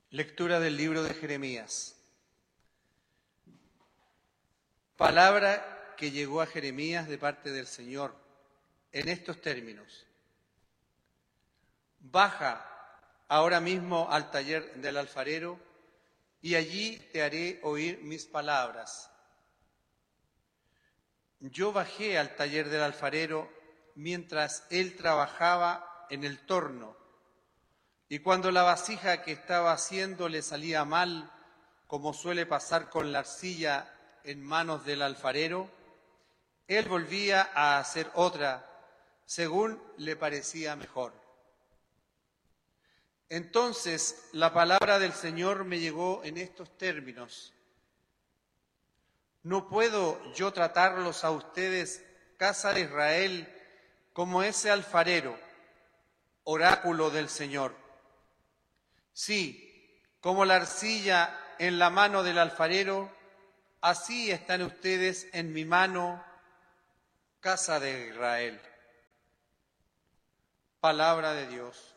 Lectura del libro de Jeremías. Palabra que llegó a Jeremías de parte del Señor en estos términos. Baja ahora mismo al taller del alfarero y allí te haré oír mis palabras. Yo bajé al taller del alfarero mientras él trabajaba en el torno, y cuando la vasija que estaba haciendo le salía mal, como suele pasar con la arcilla en manos del alfarero, él volvía a hacer otra, según le parecía mejor. Entonces la palabra del Señor me llegó en estos términos: ¿no puedo yo tratarlos a ustedes, casa de Israel, como ese alfarero, oráculo del Señor? Sí, como la arcilla en la mano del alfarero, así están ustedes en mi mano, casa de Israel. Palabra de Dios.